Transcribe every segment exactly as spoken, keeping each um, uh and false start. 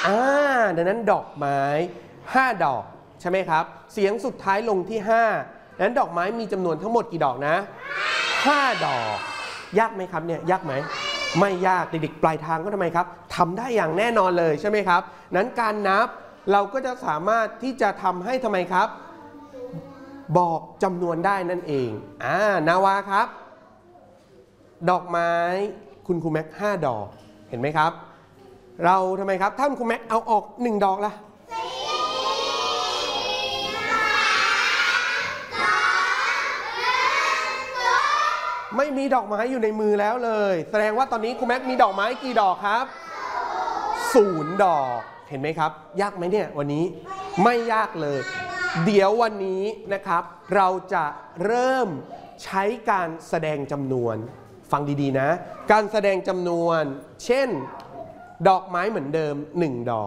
อ่าดังนั้นดอกไม้ห้าดอกใช่ไหมครับเสียงสุดท้ายลงที่ห้าดังนั้นดอกไม้มีจำนวนทั้งหมดกี่ดอกนะห้าดอกยากไหมครับเนี่ยยากไหมไม่ยากเด็กๆปลายทางก็ทำไมครับทำได้อย่างแน่นอนเลยใช่ไหมครับนั้นการนับเราก็จะสามารถที่จะทำให้ทำไมครับบอกจำนวนได้นั่นเองอ่านาวาครับดอกไม้คุณครูแม็กห้าดอกเห็นไหมครับเราทำไมครับถ้าคุณครูแม็กเอาออกหนึ่งดอกล่ะไม่มีดอกไม้อยู่ในมือแล้วเลยแสดงว่าตอนนี้ครูแม็กมีดอกไม้กี่ดอกครับศูนย์ดอกเห็นไหมครับยากไหมเนี่ยวันนี้ไม่ยากเลยเดี๋ยววันนี้นะครับเราจะเริ่มใช้การแสดงจำนวนฟังดีๆนะการแสดงจำนวนเช่นดอกไม้เหมือนเดิมหนึ่งดอก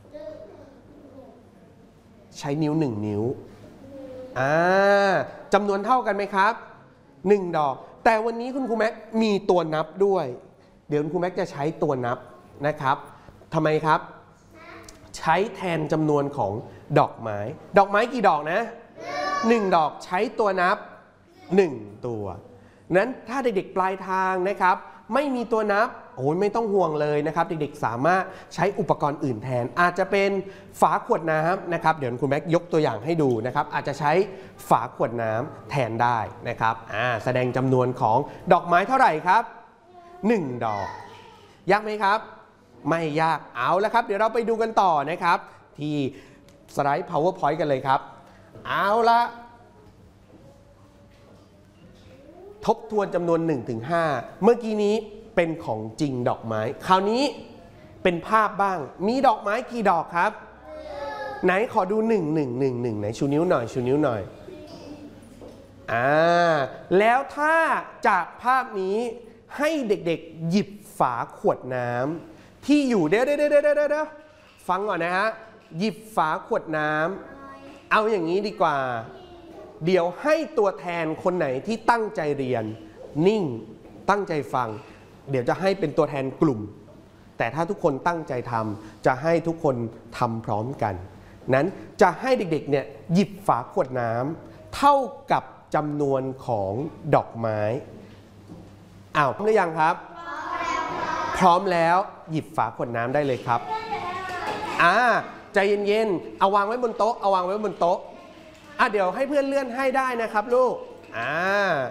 ใช้นิ้วหนึ่งนิ้วอ่าจำนวนเท่ากันไหมครับหนึ่งดอกแต่วันนี้คุณครูแม็กมีตัวนับด้วยเดี๋ยวคุณครูแม็กจะใช้ตัวนับนะครับทำไมครับใช้แทนจำนวนของดอกไม้ดอกไม้กี่ดอกนะหนึ่งดอกใช้ตัวนับหนึ่งตัวนั้นถ้าเด็กๆปลายทางนะครับไม่มีตัวนับโอ้ยไม่ต้องห่วงเลยนะครับเด็กๆสามารถใช้อุปกรณ์อื่นแทนอาจจะเป็นฝาขวดน้ำนะครับเดี๋ยวคุณแม็กยกตัวอย่างให้ดูนะครับอาจจะใช้ฝาขวดน้ำแทนได้นะครับอ่าแสดงจำนวนของดอกไม้เท่าไหร่ครับหนึ่งดอกยากไหมครับไม่ยากเอาละครับเดี๋ยวเราไปดูกันต่อนะครับที่สไลด์ PowerPoint กันเลยครับเอาละทบทวนจำนวน หนึ่งถึงห้า เมื่อกี้นี้เป็นของจริงดอกไม้คราวนี้เป็นภาพบ้างมีดอกไม้กี่ดอกครับไหนขอดูหนึ่ง หนึ่ง หนึ่ง หนึ่งไหนชูนิ้วหน่อยชูนิ้วหน่อยอ่าแล้วถ้าจากภาพนี้ให้เด็กๆหยิบฝาขวดน้ำที่อยู่เดี๋ยวเดี๋ยวเดี๋ยวเดี๋ยวฟังก่อนนะฮะหยิบฝาขวดน้ำเอาอย่างนี้ดีกว่าเดี๋ยวให้ตัวแทนคนไหนที่ตั้งใจเรียนนิ่งตั้งใจฟังเดี๋ยวจะให้เป็นตัวแทนกลุ่มแต่ถ้าทุกคนตั้งใจทำจะให้ทุกคนทำพร้อมกันนั้นจะให้เด็กๆเนี่ยหยิบฝาขวดน้ำเท่ากับจำนวนของดอกไม้อ้าวพร้อมหรือยังครับพร้อมแล้วหยิบฝาขวดน้ำได้เลยครับอ่าใจเย็นๆเอาวางไว้บนโต๊ะเอาวางไว้บนโต๊ะอ่ะเดี๋ยวให้เพื่อนเลื่อนให้ได้นะครับลูกอ่า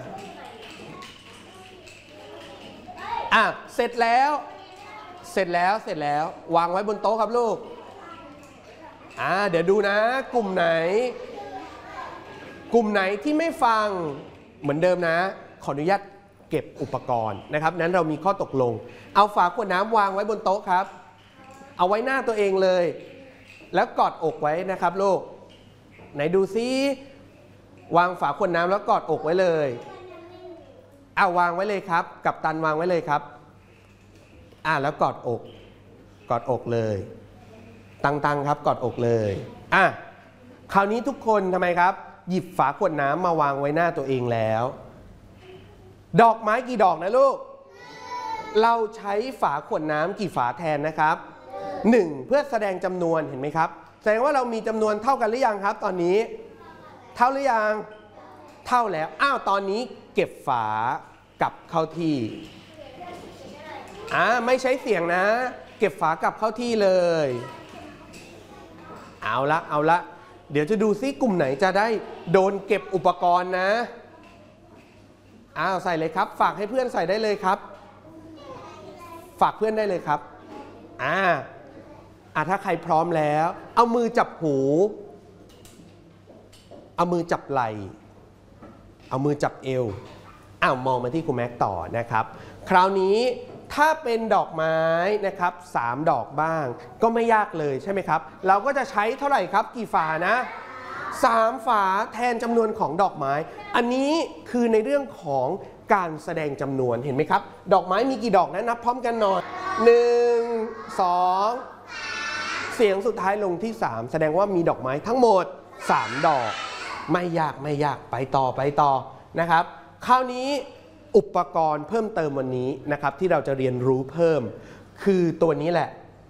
อ่ะเสร็จแล้วเสร็จแล้วเสร็จแล้ววางไว้บนโต๊ะครับลูกอ่าเดี๋ยวดูนะกลุ่มไหนกลุ่มไหนที่ไม่ฟังเหมือนเดิมนะขออนุญาตเก็บอุปกรณ์นะครับนั้นเรามีข้อตกลงเอาฝาขวดน้ำวางไว้บนโต๊ะครับเอาไว้หน้าตัวเองเลยแล้วกอดอกไว้นะครับลูกไหนดูซิวางฝาขวดน้ำแล้วกอดอกไว้เลยเอาวางไว้เลยครับกัปตันวางไว้เลยครับอ่าแล้วกอดอกกอดอกเลยตั้งๆครับกอดอกเลยอ่ะคราวนี้ทุกคนทำไมครับหยิบฝาขวดน้ำมาวางไว้หน้าตัวเองแล้วดอกไม้กี่ดอกนะลูกเราใช้ฝาขวดน้ำกี่ฝาแทนนะครับหนึ่งเพื่อแสดงจำนวนเห็นไหมครับแสดงว่าเรามีจำนวนเท่ากันหรือยังครับตอนนี้เท่าหรือยังเท่าแล้วอ้าวตอนนี้เก็บฝากลับเข้าที่อ่าไม่ใช้เสียงนะเก็บฝากลับเข้าที่เลยเอาละเอาละเดี๋ยวจะดูซิกลุ่มไหนจะได้โดนเก็บอุปกรณ์นะอ้าวใส่เลยครับฝากให้เพื่อนใส่ได้เลยครับฝากเพื่อนได้เลยครับอ่าอ่ะถ้าใครพร้อมแล้วเอามือจับหูเอามือจับไหล่เอามือจับเอวอ้าวมองมาที่ครูแม็กต่อนะครับคราวนี้ถ้าเป็นดอกไม้นะครับสามดอกบ้างก็ไม่ยากเลยใช่ไหมครับเราก็จะใช้เท่าไหร่ครับกี่ฝานะสามฝาแทนจำนวนของดอกไม้อันนี้คือในเรื่องของการแสดงจำนวนเห็นไหมครับดอกไม้มีกี่ดอกนะนับพร้อมกันหน่อยหนึ่งสองเสียงสุดท้ายลงที่สามแสดงว่ามีดอกไม้ทั้งหมดสามดอกไม่ยากไม่ยากไปต่อไปต่อนะครับคราวนี้อุปกรณ์เพิ่มเติมวันนี้นะครับที่เราจะเรียนรู้เพิ่มคือตัวนี้แหละ